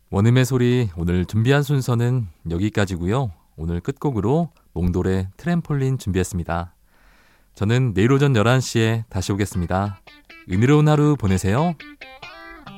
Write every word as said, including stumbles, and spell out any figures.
원음의 소리 오늘 준비한 순서는 여기까지고요. 오늘 끝곡으로 몽돌의 트램폴린 준비했습니다. 저는 내일 오전 열한 시에 다시 오겠습니다. 은혜로운 하루 보내세요.